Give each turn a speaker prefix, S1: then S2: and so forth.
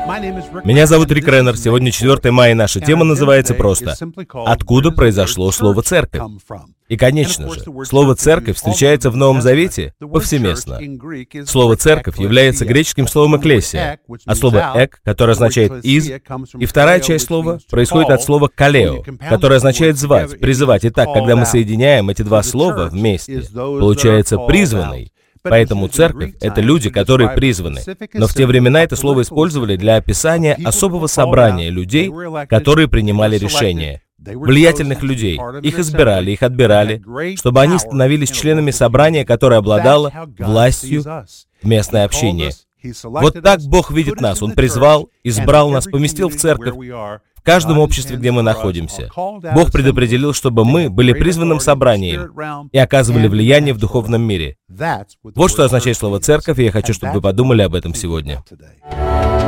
S1: Меня зовут Рик Реннер. Сегодня 4 мая, и наша тема называется просто «Откуда произошло слово «церковь»?» И, конечно же, слово «церковь» встречается в Новом Завете повсеместно. Слово «церковь» является греческим словом «экклесия», от слова «эк», которое означает «из», и вторая часть слова происходит от слова «калео», которое означает «звать», «призывать». Итак, когда мы соединяем эти два слова вместе, получается «призванный». Поэтому церковь — это люди, которые призваны. Но в те времена это слово использовали для описания особого собрания людей, которые принимали решения. Влиятельных людей. Их избирали, их отбирали, чтобы они становились членами собрания, которое обладало властью в местное общение. Вот так Бог видит нас. Он призвал, избрал нас, поместил в церковь, в каждом обществе, где мы находимся. Бог предопределил, чтобы мы были призванным собранием и оказывали влияние в духовном мире. Вот что означает слово «церковь», и я хочу, чтобы вы подумали об этом сегодня.